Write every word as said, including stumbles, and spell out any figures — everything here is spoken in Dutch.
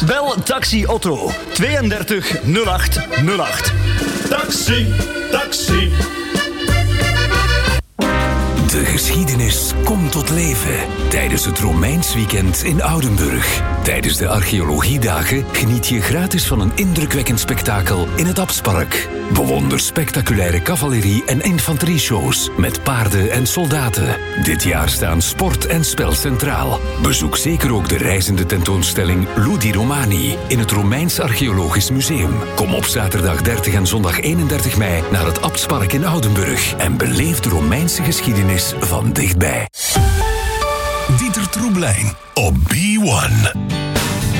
Bel Taxi Otto tweeëndertig nul acht nul acht. Taxi, taxi. De geschiedenis komt tot leven tijdens het Romeins weekend in Oudenburg. Tijdens de archeologiedagen geniet je gratis van een indrukwekkend spektakel in het Abtspark. Bewonder spectaculaire cavalerie- en infanterieshows met paarden en soldaten. Dit jaar staan sport en spel centraal. Bezoek zeker ook de reizende tentoonstelling Ludi Romani in het Romeins Archeologisch Museum. Kom op zaterdag dertig en zondag eenendertig mei naar het Abtspark in Oudenburg en beleef de Romeinse geschiedenis van dichtbij. Dieter Troeblein op B one.